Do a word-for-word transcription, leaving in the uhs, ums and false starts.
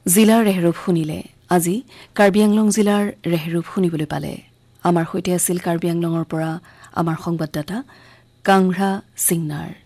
জিলাৰ ৰেহৰূপ শুনিলে আজি কাৰ্বি আংলং জিলাৰ ৰেহৰূপ শুনিবলৈ পালে আমাৰ সৈতে আছিল কাৰ্বি আংলঙৰ পৰা আমাৰ সংবাদদাতা কাংৰা সিংনাৰ।